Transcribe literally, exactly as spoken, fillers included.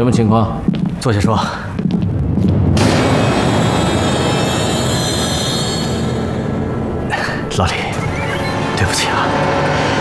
什么情况？ 坐下说。老李，对不起啊。